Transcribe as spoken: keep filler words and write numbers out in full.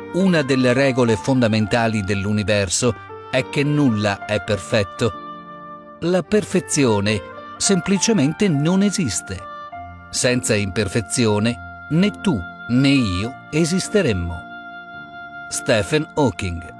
Una delle regole fondamentali dell'universo è che nulla è perfetto. La perfezione semplicemente non esiste. Senza imperfezione, né tu né io esisteremmo. Stephen Hawking.